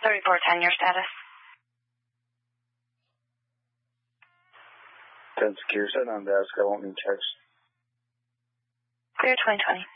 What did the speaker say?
3410, your status. 10 secure, set on desk. I won't need text. Clear 2020.